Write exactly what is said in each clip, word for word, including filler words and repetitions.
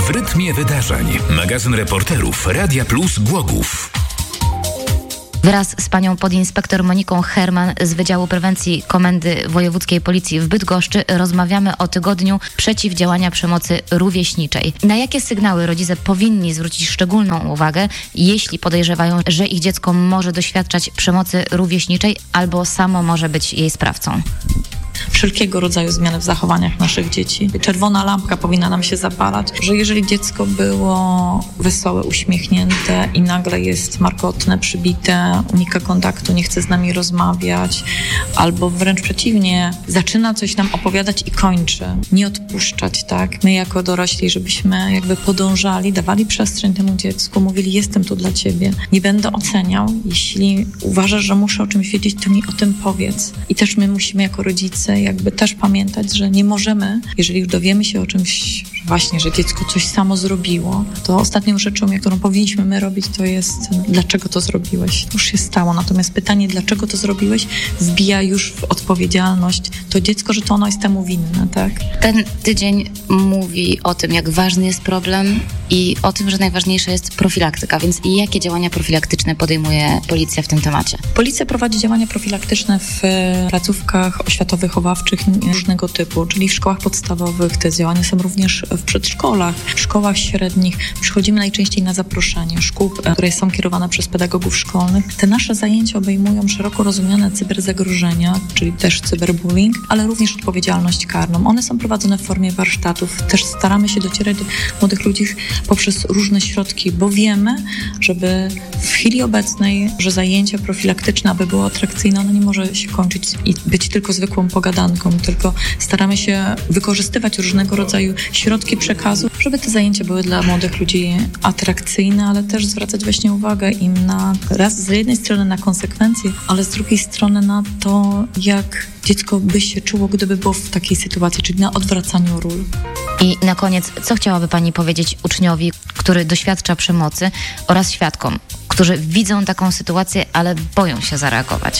W rytmie wydarzeń. Magazyn reporterów Radia Plus Głogów. Wraz z panią podinspektor Moniką Herman z Wydziału Prewencji Komendy Wojewódzkiej Policji w Bydgoszczy rozmawiamy o tygodniu przeciwdziałania przemocy rówieśniczej. Na jakie sygnały rodzice powinni zwrócić szczególną uwagę, jeśli podejrzewają, że ich dziecko może doświadczać przemocy rówieśniczej albo samo może być jej sprawcą? Wszelkiego rodzaju zmiany w zachowaniach naszych dzieci. Czerwona lampka powinna nam się zapalać, że jeżeli dziecko było wesołe, uśmiechnięte i nagle jest markotne, przybite, unika kontaktu, nie chce z nami rozmawiać, albo wręcz przeciwnie, zaczyna coś nam opowiadać i kończy. Nie odpuszczać, tak? My jako dorośli, żebyśmy jakby podążali, dawali przestrzeń temu dziecku, mówili: jestem tu dla ciebie, nie będę oceniał. Jeśli uważasz, że muszę o czymś wiedzieć, to mi o tym powiedz. I też my musimy jako rodzice jakby też pamiętać, że nie możemy, jeżeli już dowiemy się o czymś, właśnie, że dziecko coś samo zrobiło, to ostatnią rzeczą, którą powinniśmy my robić, to jest: dlaczego to zrobiłeś? To już się stało. Natomiast pytanie, dlaczego to zrobiłeś, wbija już w odpowiedzialność to dziecko, że to ono jest temu winne, tak? Ten tydzień mówi o tym, jak ważny jest problem i o tym, że najważniejsza jest profilaktyka. Więc jakie działania profilaktyczne podejmuje policja w tym temacie? Policja prowadzi działania profilaktyczne w placówkach oświatowo-wychowawczych różnego typu, czyli w szkołach podstawowych. Te działania są również w przedszkolach, w szkołach średnich. Przychodzimy najczęściej na zaproszenie szkół, które są kierowane przez pedagogów szkolnych. Te nasze zajęcia obejmują szeroko rozumiane cyberzagrożenia, czyli też cyberbullying, ale również odpowiedzialność karną. One są prowadzone w formie warsztatów. Też staramy się docierać do młodych ludzi poprzez różne środki, bo wiemy, żeby w chwili obecnej, że zajęcia profilaktyczne, aby było atrakcyjne, ono nie może się kończyć i być tylko zwykłą pogadanką, tylko staramy się wykorzystywać różnego rodzaju środki przekazu, żeby te zajęcia były dla młodych ludzi atrakcyjne, ale też zwracać właśnie uwagę im na, raz z jednej strony na konsekwencje, ale z drugiej strony na to, jak dziecko by się czuło, gdyby było w takiej sytuacji, czyli na odwracaniu ról. I na koniec, co chciałaby pani powiedzieć uczniowi, który doświadcza przemocy, oraz świadkom, którzy widzą taką sytuację, ale boją się zareagować?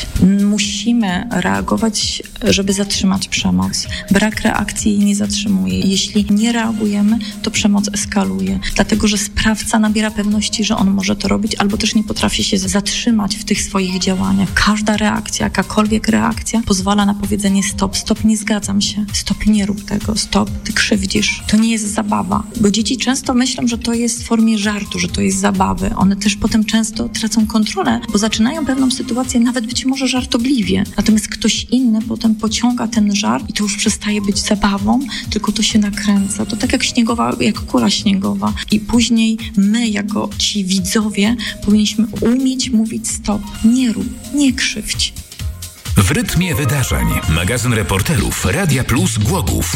Musimy reagować, żeby zatrzymać przemoc. Brak reakcji jej nie zatrzymuje. Jeśli nie reagujemy, to przemoc eskaluje. Dlatego, że sprawca nabiera pewności, że on może to robić, albo też nie potrafi się zatrzymać w tych swoich działaniach. Każda reakcja, jakakolwiek reakcja pozwala na powiedzenie: stop, stop, nie zgadzam się, stop, nie rób tego, stop, ty krzywdzisz. To nie jest zabawa. Bo dzieci często myślą, że to jest w formie żartu, że to jest zabawy. One też potem często tracą kontrolę, bo zaczynają pewną sytuację nawet być może żartobliwie. Natomiast ktoś inny potem pociąga ten żart i to już przestaje być zabawą, tylko to się nakręca. To tak jak śniegowa, jak kula śniegowa. I później my, jako ci widzowie, powinniśmy umieć mówić: stop, nie rób, nie krzywdź. W rytmie wydarzeń. Magazyn reporterów Radia Plus Głogów.